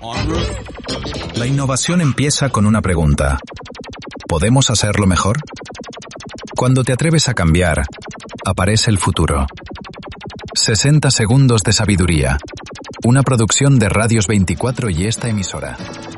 La innovación empieza con una pregunta. ¿Podemos hacerlo mejor? Cuando te atreves a cambiar, aparece el futuro. 60 segundos de sabiduría. Una producción de Radios 24 y esta emisora.